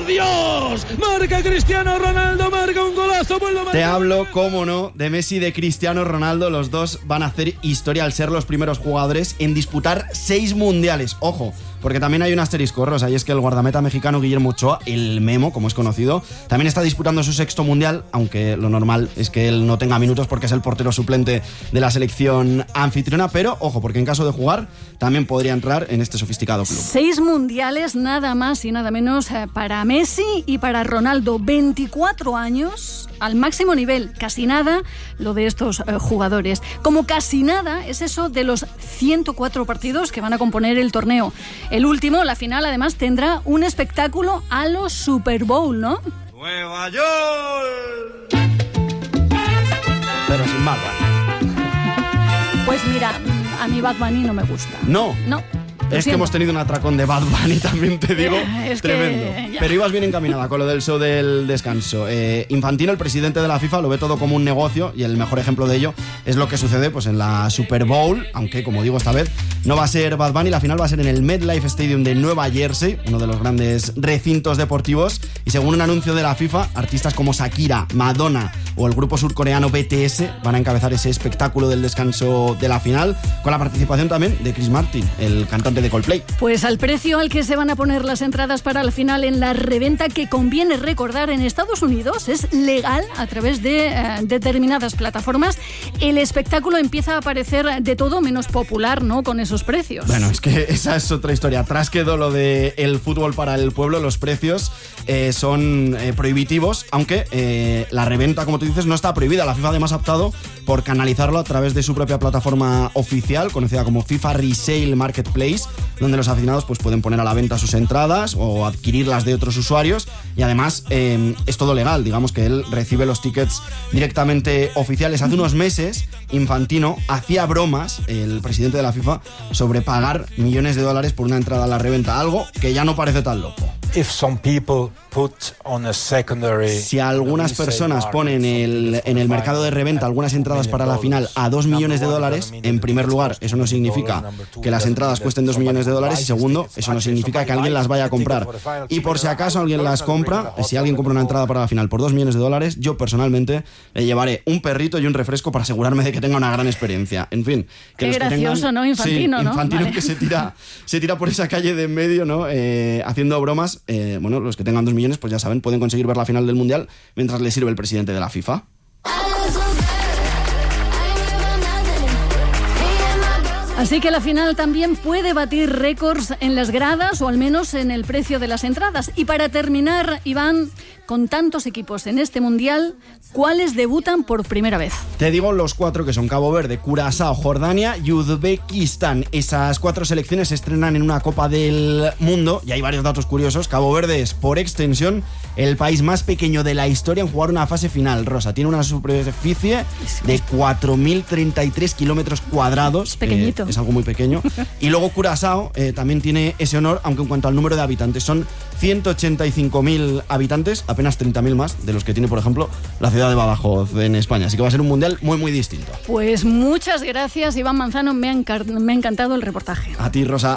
¡Por Dios! Marca Cristiano Ronaldo, marca un golazo. Te hablo, cómo no, de Messi y de Cristiano Ronaldo. Los dos van a hacer historia al ser los primeros jugadores en disputar 6 mundiales. Ojo, porque también hay un asterisco, Rosa, y es que el guardameta mexicano Guillermo Ochoa, el Memo, como es conocido, también está disputando su 6º mundial, aunque lo normal es que él no tenga minutos porque es el portero suplente de la selección anfitriona, pero ojo, porque en caso de jugar también podría entrar en este sofisticado club. 6 mundiales, nada más y nada menos para Messi y para Ronaldo. 24 años al máximo nivel, casi nada lo de estos jugadores. Como casi nada es eso de los 104 partidos que van a componer el torneo. El último, la final, además, tendrá un espectáculo a los Super Bowl, ¿no? ¡Nueva York! Pero sin Bad Bunny. Pues mira, a mí Bad Bunny no me gusta. No. Es que hemos tenido un atracón de Bad Bunny, también te digo, es tremendo. Pero ibas bien encaminada con lo del show del descanso. Infantino, el presidente de la FIFA, lo ve todo como un negocio y el mejor ejemplo de ello es lo que sucede pues en la Super Bowl, aunque, como digo, esta vez no va a ser Bad Bunny, la final va a ser en el MetLife Stadium de Nueva Jersey, uno de los grandes recintos deportivos, y según un anuncio de la FIFA, artistas como Shakira, Madonna o el grupo surcoreano BTS van a encabezar ese espectáculo del descanso de la final, con la participación también de Chris Martin, el cantante de Coldplay. Pues al precio al que se van a poner las entradas para la final en la reventa, que conviene recordar en Estados Unidos es legal a través de determinadas plataformas, el espectáculo empieza a parecer de todo menos popular, ¿no?, con esos precios. Bueno, es que esa es otra historia. Atrás quedó lo de el fútbol para el pueblo, los precios son prohibitivos, aunque la reventa, como tú dices, no está prohibida. La FIFA además ha optado por canalizarlo a través de su propia plataforma oficial, conocida como FIFA Resale Marketplace, donde los aficionados pues pueden poner a la venta sus entradas o adquirirlas de otros usuarios, y además es todo legal. Digamos que él recibe los tickets directamente oficiales. Hace unos meses Infantino hacía bromas, el presidente de la FIFA, sobre pagar millones de dólares por una entrada a la reventa, algo que ya no parece tan loco. Si algunas personas ponen en el mercado de reventa algunas entradas para la final a $2 millones, en primer lugar, eso no significa que las entradas cuesten $2 millones, y segundo, eso no significa que alguien las vaya a comprar. Y por si acaso alguien las compra, si alguien compra una entrada para la final por $2 millones, yo personalmente le llevaré un perrito y un refresco para asegurarme de que tenga una gran experiencia. En fin. Qué gracioso, ¿no? Infantino, sí, ¿no? Infantino, vale. Que se tira por esa calle de en medio, ¿no? Haciendo bromas. Bueno, los que tengan $2 millones, pues ya saben, pueden conseguir ver la final del Mundial mientras les sirve el presidente de la FIFA. Así que la final también puede batir récords en las gradas o al menos en el precio de las entradas. Y para terminar, Iván, con tantos equipos en este Mundial, ¿cuáles debutan por primera vez? Te digo los 4 que son: Cabo Verde, Curazao, Jordania y Uzbekistán. Esas 4 selecciones se estrenan en una Copa del Mundo y hay varios datos curiosos. Cabo Verde es, por extensión, el país más pequeño de la historia en jugar una fase final, Rosa. Tiene una superficie de 4.033 kilómetros cuadrados. Es pequeñito. Es algo muy pequeño. Y luego Curazao también tiene ese honor, aunque en cuanto al número de habitantes son 185.000 habitantes, apenas 30.000 más de los que tiene, por ejemplo, la ciudad de Badajoz en España. Así que va a ser un mundial muy, muy distinto. Pues muchas gracias, Iván Manzano. Me ha encantado el reportaje. A ti, Rosa.